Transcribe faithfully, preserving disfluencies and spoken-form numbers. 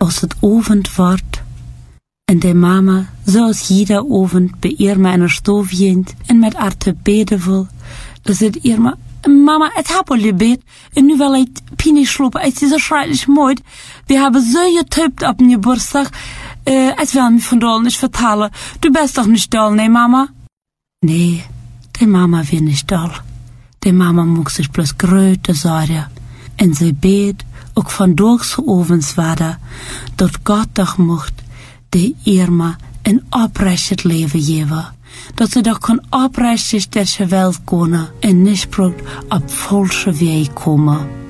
als het Abend wordt en de mama, zoals jeder Abend, bij Irma in haar stof jent en met haar te beden wil, dan zegt Irma, Mama, het heb al je bed en nu wil ik pini slopen, het is zo schrijtlich mooi. We hebben zo getupt op mijn geburtstag, uh, het wil me vandaag niet vertellen. Du bist doch nicht doll, nee, Mama? Nee, die Mama will nicht doll. Die Mama mag sich bloß grote zorgen. En zij beet ook vandaag zo ovens waren, dat God toch mocht de Irma een oprecht leven geven. Dat ze toch kan oprecht deze welt kunnen en niet op falsche weg komen.